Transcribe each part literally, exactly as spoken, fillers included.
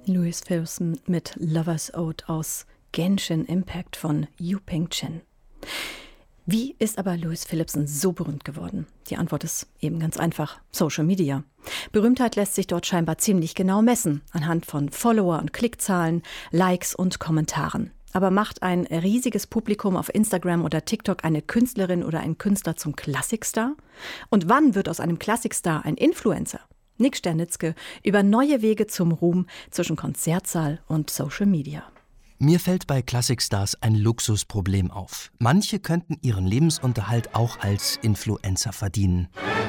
Louis Phillipson mit Lover's Ode aus Genshin Impact von Yu Ping Chen. Wie ist aber Louis Phillipson so berühmt geworden? Die Antwort ist eben ganz einfach: Social Media. Berühmtheit lässt sich dort scheinbar ziemlich genau messen, anhand von Follower- und Klickzahlen, Likes und Kommentaren. Aber macht ein riesiges Publikum auf Instagram oder TikTok eine Künstlerin oder einen Künstler zum Klassikstar? Und wann wird aus einem Klassikstar ein Influencer? Nick Sternitzke über neue Wege zum Ruhm zwischen Konzertsaal und Social Media. Mir fällt bei Klassikstars ein Luxusproblem auf. Manche könnten ihren Lebensunterhalt auch als Influencer verdienen.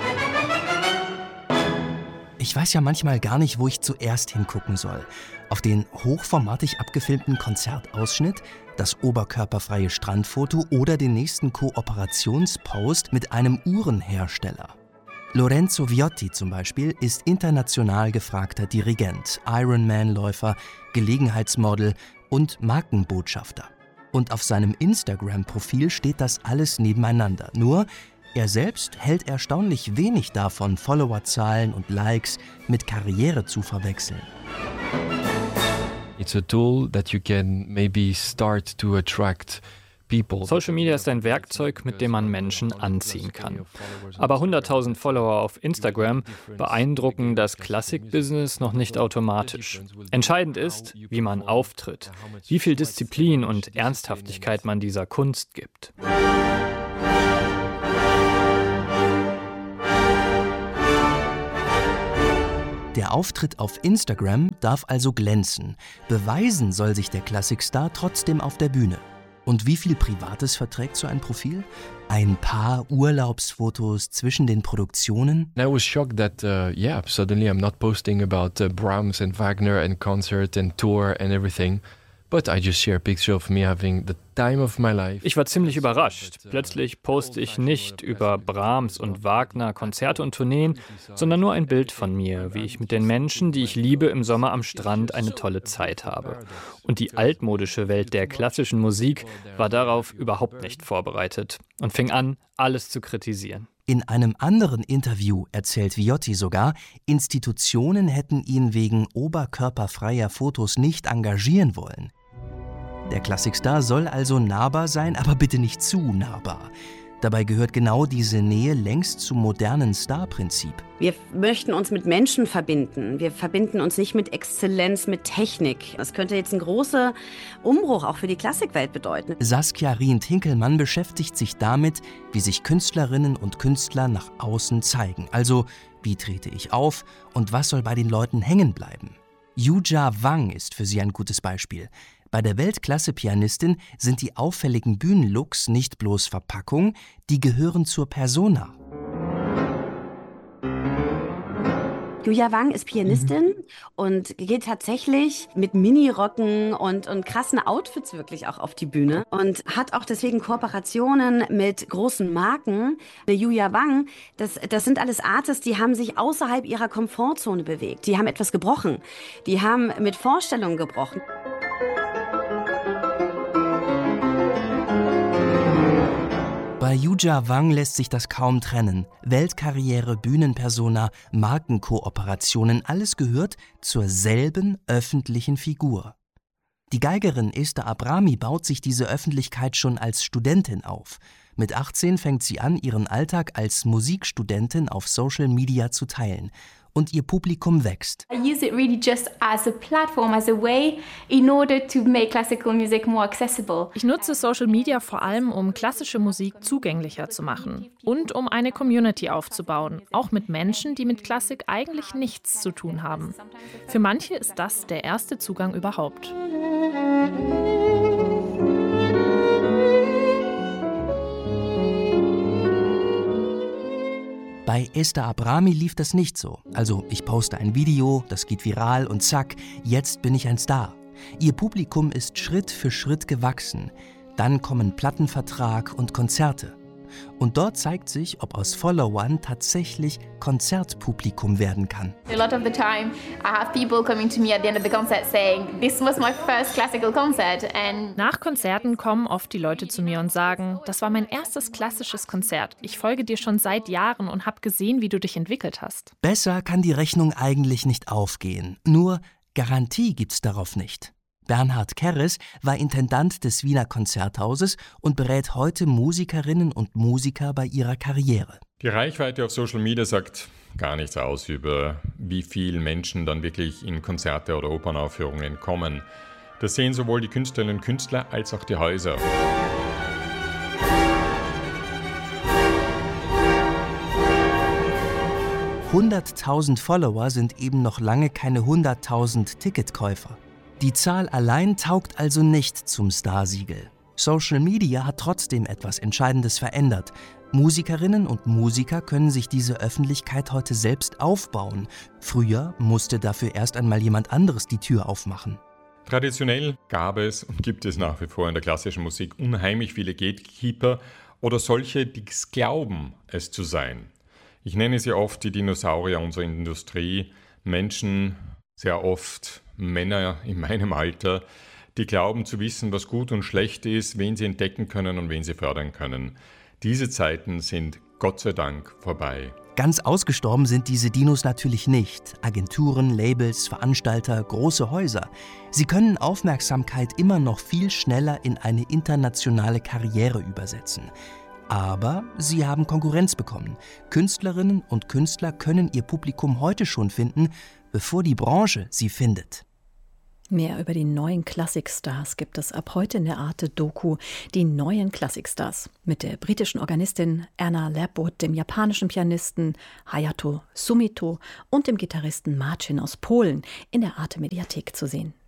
Ich weiß ja manchmal gar nicht, wo ich zuerst hingucken soll. Auf den hochformatig abgefilmten Konzertausschnitt, das oberkörperfreie Strandfoto oder den nächsten Kooperationspost mit einem Uhrenhersteller. Lorenzo Viotti zum Beispiel ist international gefragter Dirigent, Ironman-Läufer, Gelegenheitsmodel und Markenbotschafter. Und auf seinem Instagram-Profil steht das alles nebeneinander. Nur, er selbst hält erstaunlich wenig davon, Followerzahlen und Likes mit Karriere zu verwechseln. It's a tool that you can maybe start to attract people. Social Media ist ein Werkzeug, mit dem man Menschen anziehen kann. Aber hunderttausend Follower auf Instagram beeindrucken das Klassik-Business noch nicht automatisch. Entscheidend ist, wie man auftritt, wie viel Disziplin und Ernsthaftigkeit man dieser Kunst gibt. Der Auftritt auf Instagram darf also glänzen. Beweisen soll sich der Klassikstar trotzdem auf der Bühne. Und wie viel Privates verträgt so ein Profil? Ein paar Urlaubsfotos zwischen den Produktionen? I was shocked that, uh, yeah, suddenly I'm not posting about uh, Brahms and Wagner and concert and tour and everything. But I just share a picture of me having the time of my life. Ich war ziemlich überrascht. Plötzlich poste ich nicht über Brahms und Wagner, Konzerte und Tourneen, sondern nur ein Bild von mir, wie ich mit den Menschen, die ich liebe, im Sommer am Strand eine tolle Zeit habe. Und die altmodische Welt der klassischen Musik war darauf überhaupt nicht vorbereitet und fing an, alles zu kritisieren. In einem anderen Interview erzählt Viotti sogar, Institutionen hätten ihn wegen oberkörperfreier Fotos nicht engagieren wollen. Der Klassikstar soll also nahbar sein, aber bitte nicht zu nahbar. Dabei gehört genau diese Nähe längst zum modernen Star-Prinzip. Wir möchten uns mit Menschen verbinden. Wir verbinden uns nicht mit Exzellenz, mit Technik. Das könnte jetzt einen großen Umbruch auch für die Klassikwelt bedeuten. Saskia Rient-Hinkelmann beschäftigt sich damit, wie sich Künstlerinnen und Künstler nach außen zeigen. Also, wie trete ich auf und was soll bei den Leuten hängen bleiben? Yuja Wang ist für sie ein gutes Beispiel. Bei der Weltklasse-Pianistin sind die auffälligen Bühnenlooks nicht bloß Verpackung, die gehören zur Persona. Yuja Wang ist Pianistin mhm. und geht tatsächlich mit Miniröcken und, und krassen Outfits wirklich auch auf die Bühne und hat auch deswegen Kooperationen mit großen Marken. Yuja Wang, das, das sind alles Artists, die haben sich außerhalb ihrer Komfortzone bewegt. Die haben etwas gebrochen. Die haben mit Vorstellungen gebrochen. Bei Yuja Wang lässt sich das kaum trennen. Weltkarriere, Bühnenpersona, Markenkooperationen, alles gehört zur selben öffentlichen Figur. Die Geigerin Esther Abrami baut sich diese Öffentlichkeit schon als Studentin auf. Mit achtzehn fängt sie an, ihren Alltag als Musikstudentin auf Social Media zu teilen. Und ihr Publikum wächst. I use it really just as a platform, as a way in order to make classical music more accessible. Ich nutze Social Media vor allem, um klassische Musik zugänglicher zu machen und um eine Community aufzubauen, auch mit Menschen, die mit Klassik eigentlich nichts zu tun haben. Für manche ist das der erste Zugang überhaupt. Bei Esther Abrami lief das nicht so. Also ich poste ein Video, das geht viral und zack, jetzt bin ich ein Star. Ihr Publikum ist Schritt für Schritt gewachsen. Dann kommen Plattenvertrag und Konzerte. Und dort zeigt sich, ob aus Followern tatsächlich Konzertpublikum werden kann. A lot of the time I have people coming to me at the end of the concert saying, this was my first classical concert. And Nach Konzerten kommen oft die Leute zu mir und sagen, das war mein erstes klassisches Konzert. Ich folge dir schon seit Jahren und habe gesehen, wie du dich entwickelt hast. Besser kann die Rechnung eigentlich nicht aufgehen. Nur Garantie gibt's darauf nicht. Bernhard Kerres war Intendant des Wiener Konzerthauses und berät heute Musikerinnen und Musiker bei ihrer Karriere. Die Reichweite auf Social Media sagt gar nichts aus über, wie viele Menschen dann wirklich in Konzerte oder Opernaufführungen kommen. Das sehen sowohl die Künstlerinnen und Künstler als auch die Häuser. hunderttausend Follower sind eben noch lange keine hunderttausend Ticketkäufer. Die Zahl allein taugt also nicht zum Starsiegel. Social Media hat trotzdem etwas Entscheidendes verändert. Musikerinnen und Musiker können sich diese Öffentlichkeit heute selbst aufbauen. Früher musste dafür erst einmal jemand anderes die Tür aufmachen. Traditionell gab es und gibt es nach wie vor in der klassischen Musik unheimlich viele Gatekeeper oder solche, die es glauben, es zu sein. Ich nenne sie oft die Dinosaurier unserer Industrie, Menschen, sehr oft Männer in meinem Alter, die glauben zu wissen, was gut und schlecht ist, wen sie entdecken können und wen sie fördern können. Diese Zeiten sind Gott sei Dank vorbei. Ganz ausgestorben sind diese Dinos natürlich nicht. Agenturen, Labels, Veranstalter, große Häuser. Sie können Aufmerksamkeit immer noch viel schneller in eine internationale Karriere übersetzen. Aber sie haben Konkurrenz bekommen. Künstlerinnen und Künstler können ihr Publikum heute schon finden, bevor die Branche sie findet. Mehr über die neuen Klassikstars gibt es ab heute in der Arte-Doku Die neuen Klassikstars mit der britischen Organistin Anna Lapwood, dem japanischen Pianisten Hayato Sumito und dem Gitarristen Marcin aus Polen in der Arte-Mediathek zu sehen.